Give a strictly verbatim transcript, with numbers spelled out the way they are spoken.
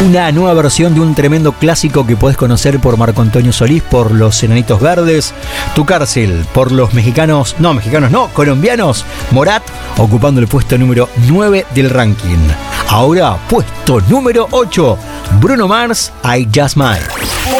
Una nueva versión de un tremendo clásico que podés conocer por Marco Antonio Solís, por Los Enanitos Verdes. Tu cárcel, por los mexicanos, no, mexicanos no, colombianos, Morat, ocupando el puesto número nueve del ranking. Ahora, puesto número ocho, Bruno Mars, I Just Might.